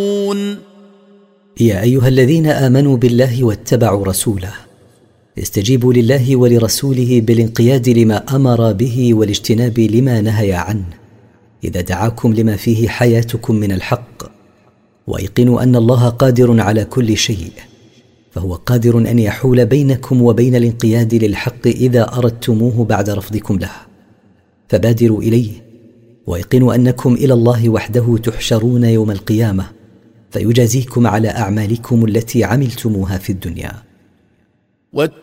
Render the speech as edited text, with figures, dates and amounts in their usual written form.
يا أيها الذين آمنوا بالله واتبعوا رسوله استجيبوا لله ولرسوله بالانقياد لما أمر به والاجتناب لما نهى عنه إذا دعاكم لما فيه حياتكم من الحق، وأيقنوا أن الله قادر على كل شيء، فهو قادر أن يحول بينكم وبين الانقياد للحق إذا أردتموه بعد رفضكم له، فبادروا إليه، وأيقنوا أنكم إلى الله وحده تحشرون يوم القيامة فيجازيكم على أعمالكم التي عملتموها في الدنيا.